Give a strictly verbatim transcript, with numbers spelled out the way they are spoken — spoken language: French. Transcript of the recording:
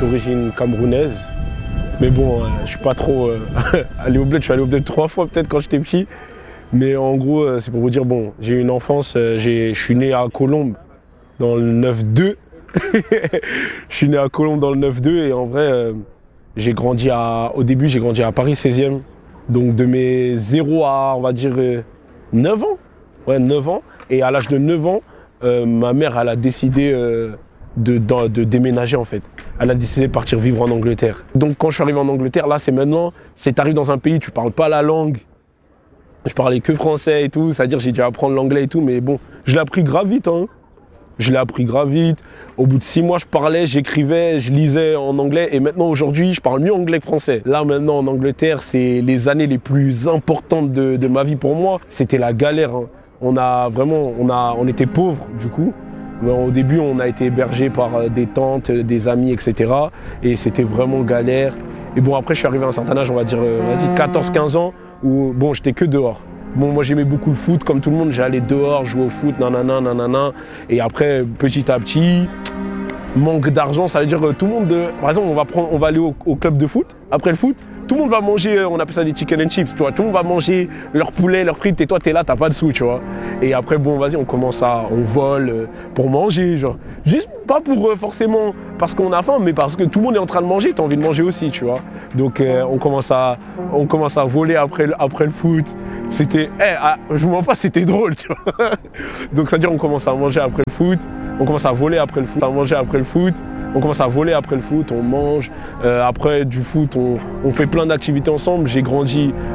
d'origine camerounaise. Mais bon, euh, je suis pas trop euh, allé au bled, je suis allé au bled trois fois peut-être quand j'étais petit. Mais en gros, euh, c'est pour vous dire, bon, j'ai eu une enfance, euh, je suis né à Colombes dans le neuf deux. Je suis né à Colombes dans le neuf deux et en vrai, euh, j'ai grandi à, au début, j'ai grandi à Paris seizième. Donc de mes zéro à, on va dire, euh, neuf ans. Ouais, neuf ans. Et à l'âge de neuf ans, euh, ma mère, elle a décidé euh, de, de, de déménager en fait. Elle a décidé de partir vivre en Angleterre. Donc quand je suis arrivé en Angleterre, là c'est maintenant, c'est t'arrives dans un pays, tu parles pas la langue. Je parlais que français et tout, c'est-à-dire j'ai dû apprendre l'anglais et tout, mais bon, je l'ai appris grave vite. Hein. Je l'ai appris grave vite. Au bout de six mois, je parlais, j'écrivais, je lisais en anglais. Et maintenant, aujourd'hui, je parle mieux anglais que français. Là, maintenant, en Angleterre, c'est les années les plus importantes de, de ma vie pour moi. C'était la galère. Hein. On a vraiment, on, a, on était pauvres, du coup. Mais au début, on a été hébergés par des tantes, des amis, et cetera. Et c'était vraiment galère. Et bon, après, je suis arrivé à un certain âge, on va dire, euh, vas-y, quatorze quinze ans, où, bon, j'étais que dehors. Bon, moi j'aimais beaucoup le foot, comme tout le monde, j'allais dehors, jouer au foot, nanana, nanana. Et après, petit à petit, manque d'argent, ça veut dire que tout le monde, de... par exemple, on va, prendre, on va aller au, au club de foot, après le foot, tout le monde va manger, on appelle ça des chicken and chips, tu vois. Tout le monde va manger leur poulet, leurs frites, et toi t'es là, t'as pas de sous, tu vois. Et après, bon, vas-y, on commence à, on vole pour manger, genre. Juste pas pour euh, forcément parce qu'on a faim, mais parce que tout le monde est en train de manger, t'as envie de manger aussi, tu vois. Donc euh, on, commence à, on commence à voler après, après le foot. C'était, hey, ah, je vous mens pas, c'était drôle, tu vois. Donc ça veut dire on commence à manger après le foot, on commence à voler après le foot, à manger après le foot, on commence à voler après le foot, on mange. Euh, après du foot, on, on fait plein d'activités ensemble. J'ai grandi